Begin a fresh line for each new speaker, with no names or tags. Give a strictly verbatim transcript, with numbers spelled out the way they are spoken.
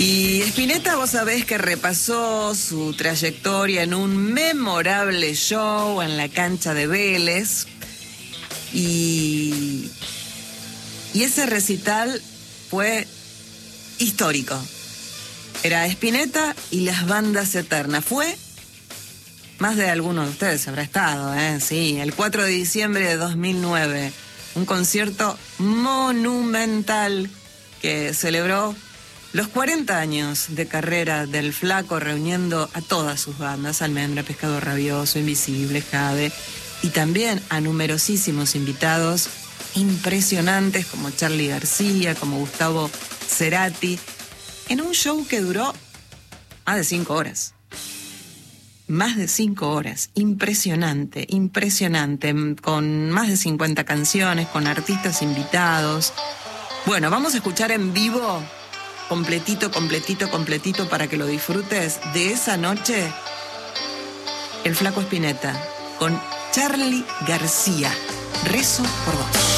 Y Spinetta, vos sabés que repasó su trayectoria en un memorable show en la cancha de Vélez. Y, y ese recital fue histórico. Era Spinetta y las bandas eternas. Fue, más de algunos de ustedes habrá estado, ¿eh? Sí, el cuatro de diciembre de dos mil nueve. Un concierto monumental que celebró los cuarenta años de carrera del Flaco, reuniendo a todas sus bandas: Almendra, Pescado Rabioso, Invisible, Jade, y también a numerosísimos invitados impresionantes como Charly García, como Gustavo Cerati, en un show que duró más de cinco horas. Más de cinco horas. Impresionante, impresionante. Con más de cincuenta canciones, con artistas invitados. Bueno, vamos a escuchar en vivo, completito, completito, completito, para que lo disfrutes, de esa noche, el Flaco Spinetta con Charly García. Rezo por vos.